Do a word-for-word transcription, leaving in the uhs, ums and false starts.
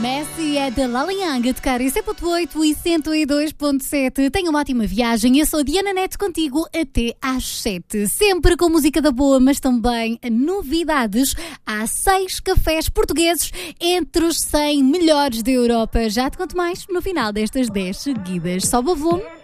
Messi é da Lala Young a tocar em cem ponto oito e cento e dois ponto sete. Tenha uma ótima viagem. Eu sou a Diana Neto contigo até às sete. Sempre com música da boa, mas também novidades. Há seis cafés portugueses entre os cem melhores da Europa. Já te conto mais no final destas dez seguidas. Sobe o volume.